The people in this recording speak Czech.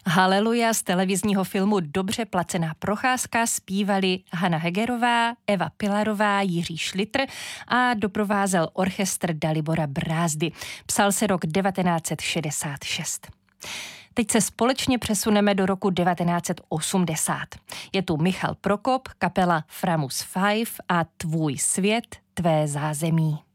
Haleluja z televizního filmu Dobře placená procházka zpívali Hana Hegerová, Eva Pilarová, Jiří Šlitr a doprovázel orchestr Dalibora Brázdy. Psal se rok 1966. Teď se společně přesuneme do roku 1980. Je tu Michal Prokop, kapela Framus 5 a Tvůj svět, tvé zázemí.